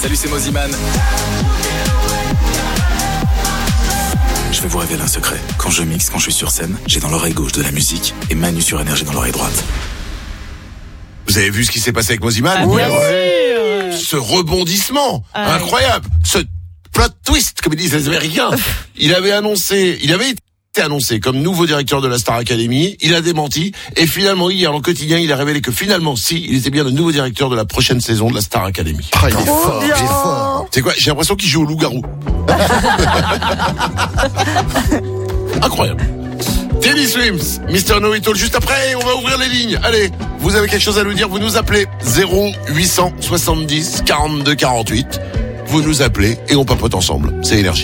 Salut, c'est Moziman. Je vais vous révéler un secret. Quand je mixe, quand je suis sur scène, j'ai dans l'oreille gauche de la musique et Manu sur Énergie dans l'oreille droite. Vous avez vu ce qui s'est passé avec Moziman? Oui. Ce rebondissement incroyable, ce plot twist, comme ils disent les Américains. Il avait été annoncé comme nouveau directeur de la Star Academy, il a démenti, et finalement hier dans le quotidien il a révélé que finalement si, il était bien le nouveau directeur de la prochaine saison de la Star Academy. Ah, il est fort. C'est quoi? J'ai l'impression qu'il joue au loup-garou. Incroyable. Teddy Swims, Mr. Know It All, juste après, on va ouvrir les lignes. Allez, vous avez quelque chose à nous dire, vous nous appelez 0870 42 48. Vous nous appelez et on papote ensemble. C'est Énergie.